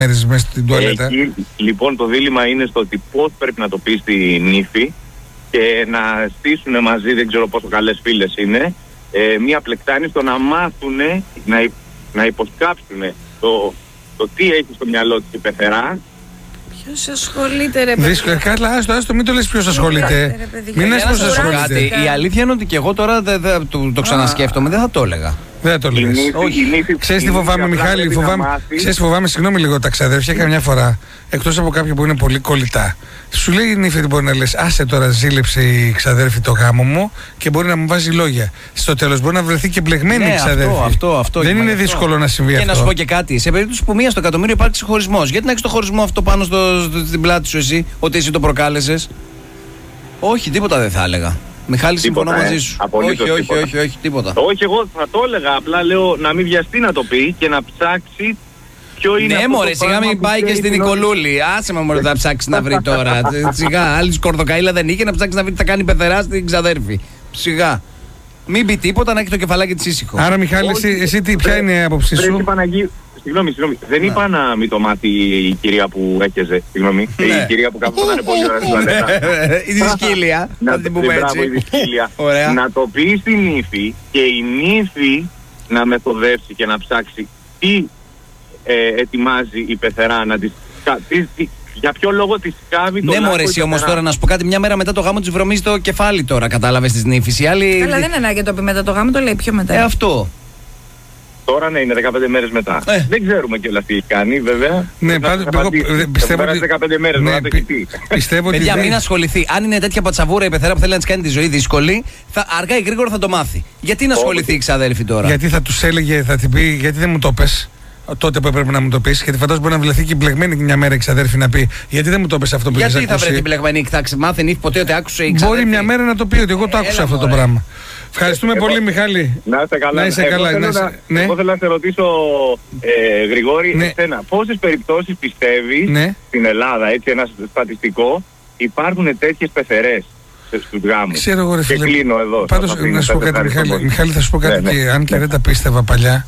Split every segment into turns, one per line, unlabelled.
μέσα στην τουαλέτα.
Λοιπόν, το δίλημμα είναι στο ότι πώς πρέπει να το πει στη νύφη και να στήσουν μαζί, δεν ξέρω πόσο καλές φίλες είναι, μία πλεκτάνη στο να μάθουν, να υποσκάψουν το τι έχει στο μυαλό της η πεθερά.
Ποιος ασχολείται, ρε παιδί?
Δύσκολα, καλά, άστο, μην το λες ποιος ασχολείται. Μην λες ποιος ασχολείται.
Η αλήθεια είναι ότι και εγώ τώρα το ξανασκέφτομαι, δεν θα το έλεγα.
Δεν θα το λες. Ξέρεις τι φοβάμαι, Μιχάλη? Ξέρεις τι φοβάμαι, συγγνώμη λίγο, τα ξαδέρφια καμιά φορά, εκτός από κάποιοι που είναι πολύ κολλητά, σου λέει η νύφη ότι μπορεί να λες, άσε τώρα, ζήλεψε η ξαδέρφη το γάμο μου και μπορεί να μου βάζει λόγια. Στο τέλος μπορεί να βρεθεί και μπλεγμένη η ξαδέρφη.
Αυτό,
δεν είναι δύσκολο να συμβεί αυτό.
Και να σου πω και κάτι, σε περίπτωση που μία στο εκατομμύριο υπάρξει χωρισμός, γιατί να έχεις το χωρισμό αυτό πάνω στην πλάτη σου εσύ, ότι εσύ το προκάλεσες? Όχι, τίποτα δεν θα έλεγα. Μιχάλη, συμφωνώ μαζί σου. Όχι, τίποτα.
Όχι, εγώ θα το έλεγα. Απλά λέω να μην βιαστεί να το πει και να ψάξει ποιο είναι.
Ναι, μωρέ, σιγά μην πάει και στην Νικολούλη. Άσε με, μωρέ, θα ψάξει να βρει τώρα. Σιγά, άλλη σκορδοκαΐλα δεν είχε να ψάξει να βρει τι θα κάνει πεθερά στην ξαδέρφη. Σιγά. Μην πει τίποτα, να έχει το κεφαλάκι της ήσυχο.
Άρα, Μιχάλη, εσύ ποια είναι η άποψή σου?
Συγγνώμη. Δεν είπα να μην το μάθει η κυρία που έκαιζε. Συγγνώμη. Η κυρία που καθόταν πολύ ωραία στην τουαλέτα.
Η δυσκύλια. Να την πούμε έτσι.
Να το πει στην νύφη και η νύφη να μεθοδεύσει και να ψάξει τι ετοιμάζει η πεθερά να της. Για ποιο λόγο τη σκάβει το.
Ναι, μωρέ, εσύ όμως τώρα να σου πω κάτι. Μια μέρα μετά το γάμο της βρωμίζει το κεφάλι τώρα. Κατάλαβες της νύφης.
Αλλά δεν είναι ανάγκη το πει μετά το γάμο, το λέει πιο μετά.
Αυτό.
Τώρα ναι, είναι 15 μέρες μετά. Δεν ξέρουμε κιόλας τι έχει κάνει, βέβαια.
Ναι, πάντως πιστεύω ότι
15 μέρες μετά το έχει πει.
Παιδιά, μην ασχοληθεί. Αν είναι τέτοια πατσαβούρα η πεθερά που θέλει να της κάνει τη ζωή δύσκολη, αργά ή γρήγορα θα το μάθει. Γιατί να ασχοληθεί η ξαδέλφη τώρα?
Γιατί θα τους έλεγε, θα την πει, γιατί δεν μου το πες τότε που έπρεπε να μου το πεις? Γιατί φαντάζομαι μπορεί να βλεφθεί και μπλεγμένη μια μέρα η ξαδέρφη να πει, γιατί δεν μου το πες αυτό που είχες ακούσει?
Γιατί θα βρει την μπλεγμένη, θα μάθει νύφη ποτέ ότι άκουσε η ξαδέρφη?
Μπορεί μια μέρα να το πει ότι εγώ το άκουσα αυτό το πράγμα. Ευχαριστούμε πολύ, Μιχάλη.
Να είστε καλά. Εγώ θέλω να σε ρωτήσω, Γρηγόρη, εσένα, πόσες περιπτώσεις πιστεύεις στην Ελλάδα, έτσι ένα στατιστικό, υπάρχουν τέτοιες πεθερές στους γάμους?
Ξέρω εγώ, ρε φίλε.
Και κλείνω εδώ.
Πάντως, να σου πω κάτι, Μιχάλη, θα σου πω κάτι, και αν και δεν τα πίστευα παλιά,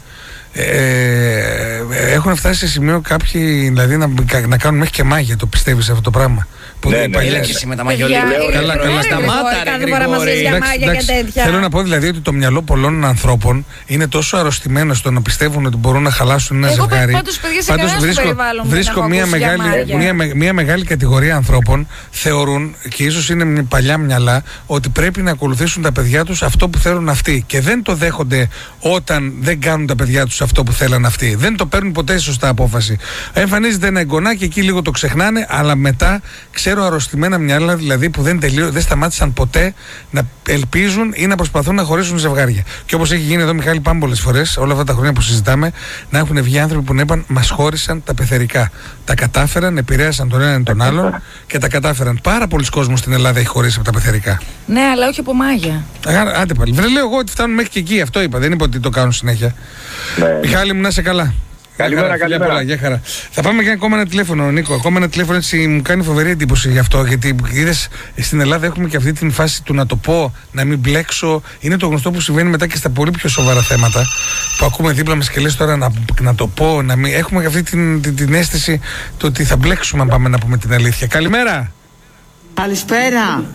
έχουν φτάσει σε σημείο κάποιοι δηλαδή να κάνουν μέχρι και μάγια. Το πιστεύεις αυτό το πράγμα?
Εσύ με τα μαγιολία.
Καλά,
σταμάτα, ρε Γρηγόρη.
Θέλω να πω δηλαδή ότι το μυαλό πολλών ανθρώπων είναι τόσο αρρωστημένο στο να πιστεύουν ότι μπορούν να χαλάσουν ένα ζευγάρι.
Πάντως
βρίσκω μια μεγάλη κατηγορία ανθρώπων θεωρούν, και ίσως είναι παλιά μυαλά, ότι πρέπει να ακολουθήσουν τα παιδιά τους αυτό που θέλουν αυτοί και δεν το δέχονται όταν δεν κάνουν τα παιδιά τους αυτό που θέλουν αυτοί. Δεν το παίρνουν ποτέ σωστά απόφαση. Εμφανίζεται ένα εγγονάκι, εκεί λίγο το ξεχνάνε, αλλά μετά ξέρω αρρωστημένα μυαλά δηλαδή που δεν σταμάτησαν ποτέ να ελπίζουν ή να προσπαθούν να χωρίσουν ζευγάρια. Και όπως έχει γίνει εδώ, Μιχάλη, πάμπολες φορές, όλα αυτά τα χρόνια που συζητάμε, να έχουν βγει άνθρωποι που να είπαν μας χώρισαν τα πεθερικά. Τα κατάφεραν, επηρέασαν τον έναν τον άλλον και τα κατάφεραν. Πάρα πολλοί κόσμος στην Ελλάδα έχει χωρίσει από τα πεθερικά.
Ναι, αλλά όχι από μάγια.
Άντε πάλι. Δεν λέω εγώ ότι φτάνουν μέχρι και εκεί, αυτό είπα. Δεν είπα ότι το κάνουν συνέχεια. Μιχάλη μου, να είσαι καλά.
Καλημέρα.
Γεια χαρά. Θα πάμε και ακόμα ένα τηλέφωνο, Νίκο. Ακόμα ένα τηλέφωνο, έτσι μου κάνει φοβερή εντύπωση γι' αυτό. Γιατί είδες, στην Ελλάδα έχουμε και αυτή την φάση του να το πω, να μην μπλέξω. Είναι το γνωστό που συμβαίνει μετά και στα πολύ πιο σοβαρά θέματα. Που ακούμε δίπλα μας και λες τώρα να το πω, να μην. Έχουμε και αυτή την αίσθηση το ότι θα μπλέξουμε αν πάμε να πούμε την αλήθεια. Καλημέρα.
Καλησπέρα.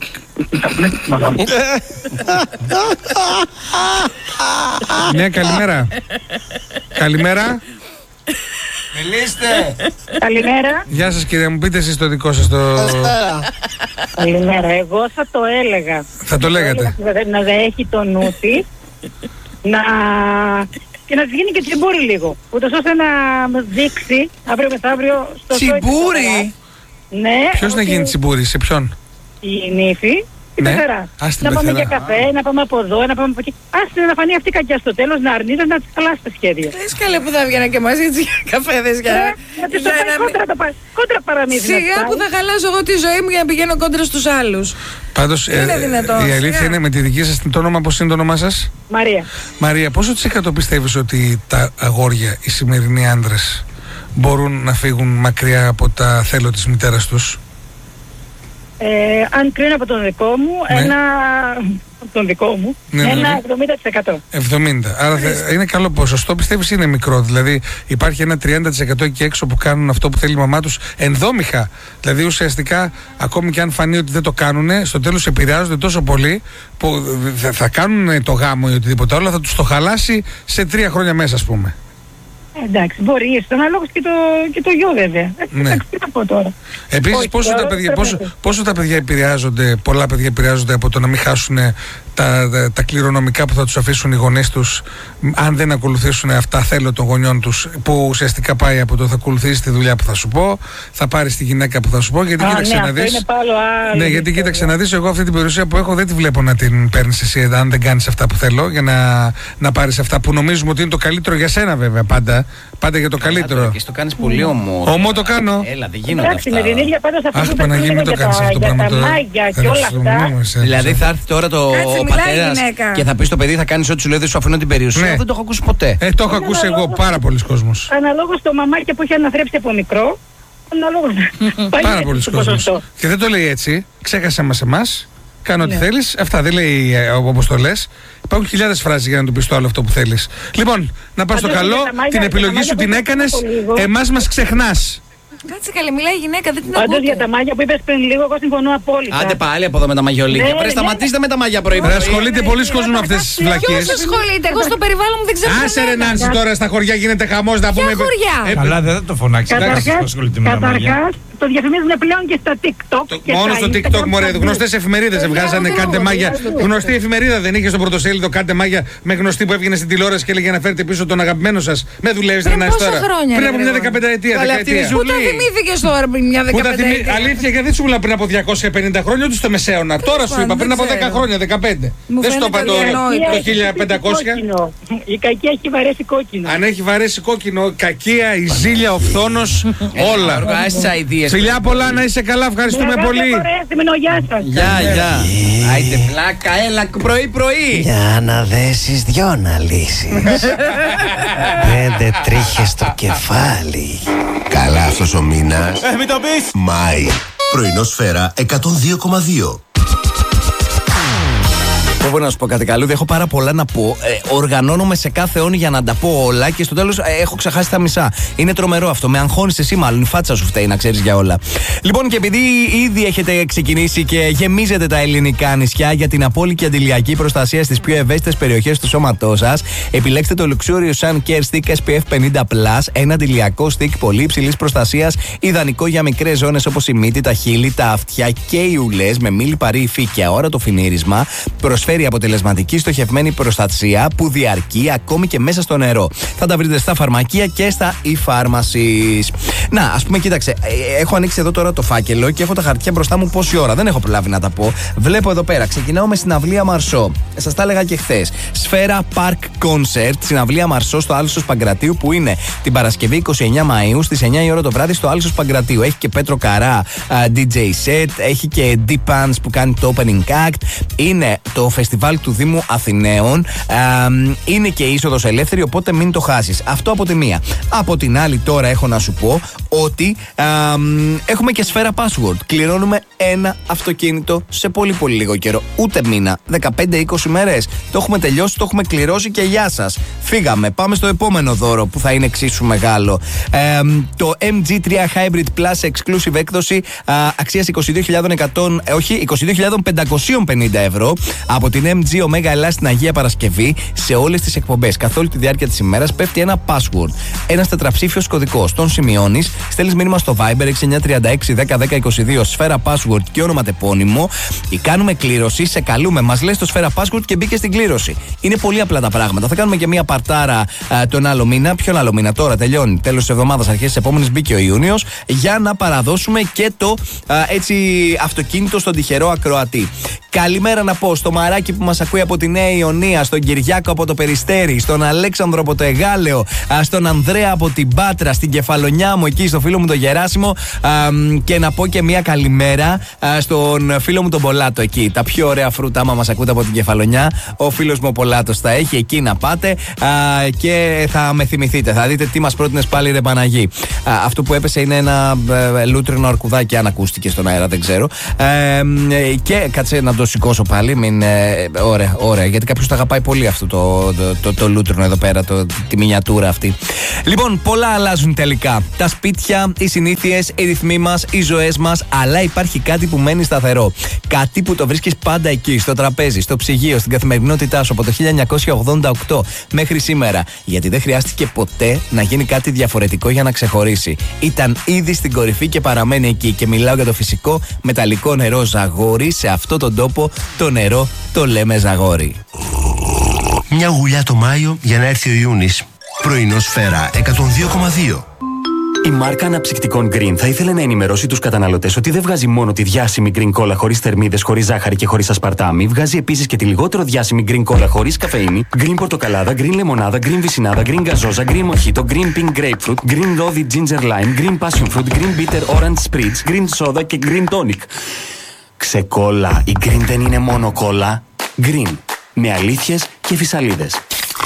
Ναι, καλημέρα. Καλημέρα.
Μιλήστε.
Καλημέρα.
Γεια σας, κυρία μου, πείτε εσείς το δικό σας το...
Καλημέρα. Εγώ θα το έλεγα.
Θα το λέγατε.
Να έχει το νου της, και να της γίνει και τσιμπούρι λίγο, ούτως ώστε να μας δείξει αύριο μεθαύριο στο
τσιμπούρι.
Ναι.
Ποιος να γίνει τσιμπούρι, σε ποιον?
Η νύφη. Να πάμε για καφέ, να πάμε από εδώ, να πάμε από εκεί. Άστε να φανεί αυτή η κακιά στο τέλος, να αρνείται, να της χαλάσει τα σχέδια.
Λες καλέ που θα βγαίνα και μαζί έτσι για καφέδες για...
Να της το πάει κόντρα παραμύθι.
Σιγά που θα χαλάσω εγώ τη ζωή μου για να πηγαίνω κόντρα στους άλλους.
Πάντως η αλήθεια είναι με τη δική σας, το όνομα, πώς είναι το όνομά σας?
Μαρία.
Μαρία, πόσο % πιστεύεις ότι τα αγόρια, οι σημερινοί άντρες, μπορούν να φύγουν μακριά από τα θέλω της μητέρας τους?
Αν κρίνω από τον δικό μου, ένα 70%.
70%. Άρα είναι καλό ποσοστό. Πιστεύεις είναι μικρό? Δηλαδή υπάρχει ένα 30% εκεί έξω που κάνουν αυτό που θέλει η μαμά τους ενδόμηχα. Δηλαδή ουσιαστικά ακόμη και αν φανεί ότι δεν το κάνουν, στο τέλος επηρεάζονται τόσο πολύ που θα κάνουν το γάμο ή οτιδήποτε άλλο, θα τους το χαλάσει σε 3 χρόνια μέσα, ας πούμε.
Εντάξει, μπορεί, στον ανάλογος και το γιο βέβαια. Εντάξει, τι να πω τώρα.
Επίσης, πόσο τα παιδιά επηρεάζονται, πολλά παιδιά επηρεάζονται από το να μην χάσουν τα κληρονομικά που θα τους αφήσουν οι γονείς τους, αν δεν ακολουθήσουν αυτά θέλω των γονιών τους, που ουσιαστικά πάει από το θα ακολουθήσεις τη δουλειά που θα σου πω, θα πάρεις τη γυναίκα που θα σου πω, γιατί κοίταξε να δεις. Ναι, γιατί κοίταξε να δεις, εγώ αυτή την περιουσία που έχω δεν τη βλέπω να την παίρνεις εσύ, αν δεν κάνεις αυτά που θέλω, για να πάρεις αυτά που νομίζουμε ότι είναι το καλύτερο για σένα, βέβαια, πάντα για το καλύτερο.
Και το κάνεις πολύ ομό.
Ομό το κάνω.
Έλα, δεν γίνονται αυτά.
Με την ίδια πάντα θα
Αχ, Παναγία, μην το κάνεις αυτό το πράγμα.
Για τα μάγια και όλα αυτά.
Δηλαδή θα έρθει τώρα ο πατέρας και θα πει στο παιδί θα κάνεις ό,τι σου λέει, δεν σου αφήνω την περιουσία. Δεν το έχω ακούσει ποτέ.
Το έχω ακούσει εγώ πάρα πολλοί κόσμος.
Αναλόγως το μαμάκια που έχει αναθρέψει από μικρό.
Πάρα πολλοί κόσμος. Και δεν το λέει έτσι. Ξέχασε μας εμάς. Κάνω ό,τι θέλεις. Αυτά δεν λέει όπως το λες. Υπάρχουν χιλιάδες φράσεις για να του πεις το άλλο αυτό που θέλεις. Λοιπόν, να πας στο καλό. Την επιλογή σου την έκανες. Εμάς μας ξεχνάς.
Κάτσε καλή, μιλάει η γυναίκα, δεν την ακούω.
Πάντως για τα μάγια που είπες πριν λίγο, εγώ συμφωνώ απόλυτα.
Άντε πάλι από εδώ με τα μαγιολίκια. Πρέπει σταματήστε με τα μάγια πρωί-πρωί.
Ασχολείται πολλοί κόσμος με αυτές τις βλακίες.
Ποιος ασχολείται, εγώ στο περιβάλλον μου δεν ξέρω.
Άσε ρε Νάνση, τώρα στα χωριά γίνεται χαμός να πούμε.
Ποια χωριά?
Καλά, δεν θα το φωνάξει.
Καταρχάς, το διαφημίζουν πλέον και στα TikTok.
Μόνο στο TikTok, μωρέ. Γνωστές εφημερίδες βγάζανε κάντε μάγια. Γνωστή εφημερίδα δεν είχε στο πρωτοσέλιδο κάντε μάγια με γνωστή που έβγαινε στην τηλεόραση και έλεγε να φέρετε πίσω τον αγαπημένο σας. Με δουλεύεις ρε Νάνση τώρα. Πριν από μια 15ετία.
Πού τα θυμήθηκες τώρα μια 15ετία?
Αλήθεια, γιατί σου μιλάω πριν από 250 χρόνια, ούτε στο μεσαίωνα. Τώρα σου είπα πριν από 10 χρόνια, 15. Δεν σου το είπα το 1500.
Η κακία έχει βαρέσει κόκκινο.
Αν έχει βαρέσει κόκκινο, κακία, η ζήλια, ο φθόνος, όλα. Φιλιά πολλά, να είσαι καλά, ευχαριστούμε πολύ.
Γεια. Άιντε πλάκα, έλα πρωί-πρωί.
Για να δέσεις δυο να λύσεις. 5 τρίχες στο κεφάλι. Καλά αυτός ο μήνας.
Μην το πεις.
Μάη. Πρωινό Σφαίρα 102,2.
Μπορώ να σου πω κάτι καλούδι, έχω πάρα πολλά να πω. Οργανώνομαι σε κάθε όνει για να τα πω όλα και στο τέλος έχω ξεχάσει τα μισά. Είναι τρομερό αυτό. Με αγχώνεις εσύ, μάλλον. Η φάτσα σου φταίει να ξέρεις για όλα. Λοιπόν, και επειδή ήδη έχετε ξεκινήσει και γεμίζετε τα ελληνικά νησιά για την απόλυτη αντιλιακή προστασία στις πιο ευαίσθητες περιοχές του σώματός σας, επιλέξτε το Luxurious Sun Care Stick SPF 50+, ένα αντιλιακό stick πολύ υψηλής προστασίας, ιδανικό για μικρές ζώνες όπως η μύτη, τα χείλη, τα αυτιά και οι ουλές, με μη λιπαρή υφή και αόρατο φινίρισμα. Προσφέρει αποτελεσματική στοχευμένη προστασία που διαρκεί ακόμη και μέσα στο νερό. Θα τα βρείτε στα φαρμακεία και στα e-pharmacies. Να, ας πούμε, κοίταξε, έχω ανοίξει εδώ τώρα το φάκελο και έχω τα χαρτιά μπροστά μου πόση ώρα. Δεν έχω προλάβει να τα πω. Βλέπω εδώ πέρα. Ξεκινάω με συναυλία Μαρσό. Σας τα έλεγα και χθες. Σφαίρα Park Concert, συναυλία Μαρσό στο Άλσος Παγκρατίου, που είναι την Παρασκευή 29 Μαΐου στις 9 η ώρα το βράδυ στο Άλσος Παγκρατίου. Έχει και Πέτρο Καρά DJ set, έχει και Deep Pants που κάνει το opening act. Είναι το φεστιβάλ του Δήμου Αθηναίων. Είναι και είσοδος ελεύθερη, οπότε μην το χάσεις. Αυτό από τη μία. Από την άλλη, τώρα έχω να σου πω ότι έχουμε και Σφαίρα Password. Κληρώνουμε ένα αυτοκίνητο σε πολύ πολύ λίγο καιρό. Ούτε μήνα, 15-20 μέρες. Το έχουμε τελειώσει, το έχουμε κληρώσει και γεια σας. Φύγαμε. Πάμε στο επόμενο δώρο που θα είναι εξίσου μεγάλο. Το MG3 Hybrid Plus Exclusive έκδοση αξίας 22.550 ευρώ από την MG Omega Ελλάς στην Αγία Παρασκευή. Σε όλες τις εκπομπές, καθ' όλη τη διάρκεια της ημέρας, πέφτει ένα password. Ένας τετραψήφιος κωδικός. Τον σημειώνεις, στέλνεις μήνυμα στο Viber 6936 101022 Σφαίρα Password και όνομα τεπώνυμο. Κάνουμε κλήρωση, σε καλούμε, μας λες το Σφαίρα Password και μπήκε στην κλήρωση. Είναι πολύ απλά τα πράγματα. Θα κάνουμε και μία παρτάρα τον άλλο μήνα. Ποιον άλλο μήνα? Τώρα τελειώνει. Τέλος της εβδομάδας, αρχές της επόμενης μπήκε ο Ιούνιος. Για να παραδώσουμε και το έτσι αυτοκίνητο στον τυχερό ακροατή. Καλημέρα να πω στο Μαράκι Ηρακλειαδάκι που μας ακούει από τη Νέα Ιωνία, στον Κυριάκο από το Περιστέρι, στον Αλέξανδρο από το Εγάλεο, στον Ανδρέα από την Πάτρα, στην Κεφαλονιά μου εκεί, στο φίλο μου τον Γεράσιμο, και να πω και μια καλημέρα στον φίλο μου τον Πολάτο εκεί. Τα πιο ωραία φρούτα, άμα μας ακούτε από την Κεφαλονιά, ο φίλος μου ο Πολάτος θα έχει, εκεί να πάτε και θα με θυμηθείτε. Θα δείτε τι μας πρότεινες πάλι, ρε Παναγί. Αυτό που έπεσε είναι ένα λούτρινο αρκουδάκι, αν ακούστηκε στον αέρα, δεν ξέρω. Και κάτσε να το σηκώσω πάλι. Ωραία, γιατί κάποιος το αγαπάει πολύ αυτό το λούτρινο εδώ πέρα, τη μινιατούρα αυτή. Λοιπόν, πολλά αλλάζουν τελικά. Τα σπίτια, οι συνήθειες, οι ρυθμοί μας, οι ζωές μας, αλλά υπάρχει κάτι που μένει σταθερό. Κάτι που το βρίσκεις πάντα εκεί, στο τραπέζι, στο ψυγείο, στην καθημερινότητά σου από το 1988 μέχρι σήμερα. Γιατί δεν χρειάστηκε ποτέ να γίνει κάτι διαφορετικό για να ξεχωρίσει. Ήταν ήδη στην κορυφή και παραμένει εκεί. Και μιλάω για το φυσικό μεταλλικό νερό Ζαγόρι. Σε αυτόν τον τόπο το νερό το λέμε Ζαγόρι.
Μια γουλιά το Μάιο για να έρθει ο Ιούνις. Πρωινό Σφαίρα 102,2.
Η μάρκα αναψυκτικών Green θα ήθελε να ενημερώσει τους καταναλωτές ότι δεν βγάζει μόνο τη διάσημη Green Cola χωρίς θερμίδες, χωρίς ζάχαρη και χωρίς ασπαρτάμι, βγάζει επίσης και τη λιγότερο διάσημη Green Cola χωρίς καφεΐνη, Green Πορτοκαλάδα, Green Λεμονάδα, Green Βυσσινάδα, Green Γκαζόζα, Green Mojito, Green Pink Grapefruit, Green Rosy Ginger Lime, Green Passion Fruit, Green Bitter Orange Spritz, Green Soda και Green Tonic. Ξεκόλα, η Green δεν είναι μόνο κόλλα. Green, με αλήθειες και φυσαλίδες.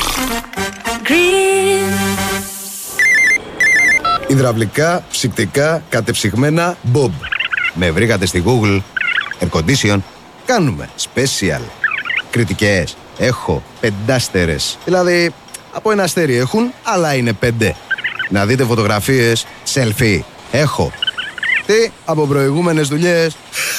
Υδραυλικά, ψυκτικά, κατεψυγμένα, Bob. Με βρήκατε στη Google. Air condition. Κάνουμε special. Κριτικές. Έχω 5 αστέρες. Δηλαδή, από 1 αστέρι έχουν, αλλά είναι 5. Να δείτε φωτογραφίες, selfie. Έχω. Τι, από προηγούμενες δουλειές.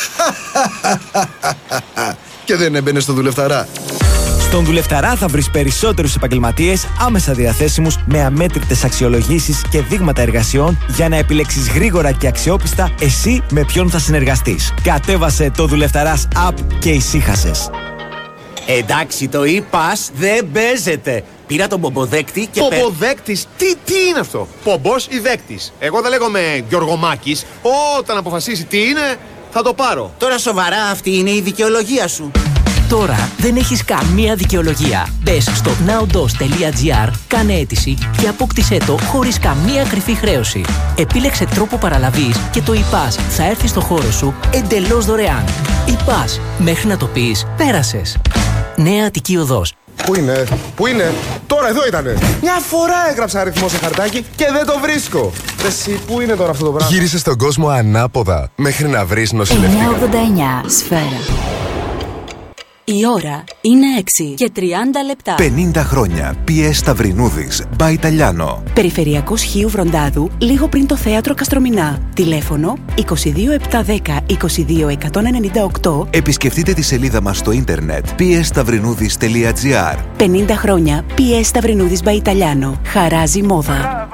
Και δεν έμπαινε στο δουλευταρά.
Στον Δουλευταρά θα βρεις περισσότερους επαγγελματίες άμεσα διαθέσιμους με αμέτρητες αξιολογήσεις και δείγματα εργασιών για να επιλέξεις γρήγορα και αξιόπιστα εσύ με ποιον θα συνεργαστείς. Κατέβασε το Δουλευταράς app και ησύχασες.
Εντάξει, το e-pass δεν παίζεται. Πήρα τον πομποδέκτη και...
Πομποδέκτης? Τι είναι αυτό? Πομπός ή δέκτης? Εγώ δεν λέγομαι Γιωργομάκης. Όταν αποφασίσει τι είναι, θα το πάρω.
Τώρα σοβαρά, αυτή είναι η δικαιολογία σου?
Τώρα δεν έχεις καμία δικαιολογία. Μπες στο nowdos.gr, κάνε αίτηση και απόκτησέ το χωρίς καμία κρυφή χρέωση. Επίλεξε τρόπο παραλαβής και το e-pass θα έρθει στο χώρο σου εντελώς δωρεάν. e-pass, μέχρι να το πεις, πέρασες. Νέα Αττική Οδός.
Πού είναι? Τώρα εδώ ήτανε. Μια φορά έγραψα αριθμό σε χαρτάκι και δεν το βρίσκω. Εσύ, πού είναι τώρα αυτό το πράγμα?
Γύρισε στον κόσμο ανάποδα μέχρι να βρεις νοσηλευτικά.
989 Σφαίρα. Η ώρα είναι 6 και 30 λεπτά.
50 χρόνια. PS Σταυρινούδης. By Italiano.
Περιφερειακός Χίου Βροντάδου, λίγο πριν το θέατρο Καστρομηνά. Τηλέφωνο 22710 22198.
Επισκεφτείτε τη σελίδα μας στο ίντερνετ psstαυρινούδης.gr.
50 χρόνια PS Σταυρινούδης by Italiano. Χαράζει μόδα.